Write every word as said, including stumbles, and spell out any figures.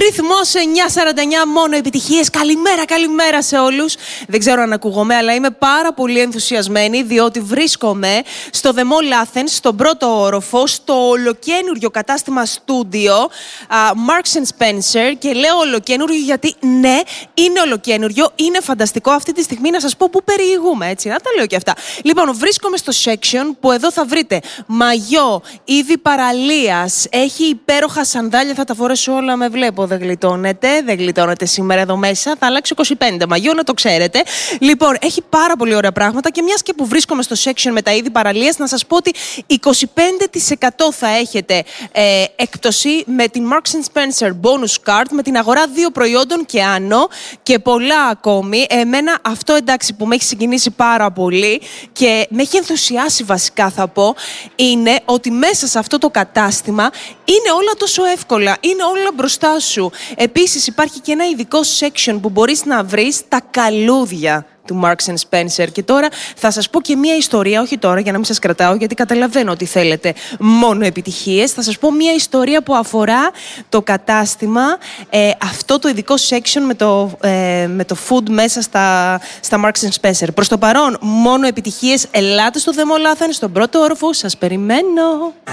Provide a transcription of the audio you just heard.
Ρυθμός εννιά σαράντα εννιά, μόνο επιτυχίες. Καλημέρα, καλημέρα σε όλους. Δεν ξέρω αν ακούγομαι, αλλά είμαι πάρα πολύ ενθουσιασμένη, διότι βρίσκομαι στο The Mall Athens, στον πρώτο όροφο, στο ολοκαίνουργιο κατάστημα στούντιο uh, Marks and Spencer. Και λέω ολοκαίνουργιο γιατί ναι, είναι ολοκαίνουργιο, είναι φανταστικό. Αυτή τη στιγμή να σας πω πού περιηγούμε, έτσι, να τα λέω και αυτά. Λοιπόν, βρίσκομαι στο section που εδώ θα βρείτε μαγιό, είδη παραλίας, έχει υπέροχα σανδάλια, θα τα φορέσω όλα, με βλέπω, δεν γλιτώνετε, δεν γλιτώνετε σήμερα εδώ μέσα, θα αλλάξει είκοσι πέντε μαγιό, να το ξέρετε. Λοιπόν, έχει πάρα πολύ ωραία πράγματα και μιας και που βρίσκομαι στο section με τα είδη παραλίας, να σας πω ότι είκοσι πέντε τοις εκατό θα έχετε ε, έκπτωση με την Marks and Spencer Bonus Card, με την αγορά δύο προϊόντων και άνω και πολλά ακόμη. Εμένα αυτό, εντάξει, που με έχει συγκινήσει πάρα πολύ και με έχει ενθουσιάσει βασικά, θα πω, είναι ότι μέσα σε αυτό το κατάστημα είναι όλα τόσο εύκολα, είναι όλα μπροστά σου. Επίσης υπάρχει και ένα ειδικό section που μπορείς να βρεις τα καλούδια του Marks and Spencer. Και τώρα θα σας πω και μία ιστορία, όχι τώρα για να μην σας κρατάω, γιατί καταλαβαίνω ότι θέλετε μόνο επιτυχίες. Θα σας πω μία ιστορία που αφορά το κατάστημα, ε, αυτό το ειδικό section με το, ε, με το food μέσα στα, στα Marks and Spencer. Προς το παρόν, μόνο επιτυχίες. Ελάτε στο The Mall Athens, στον πρώτο όροφο. Σας περιμένω.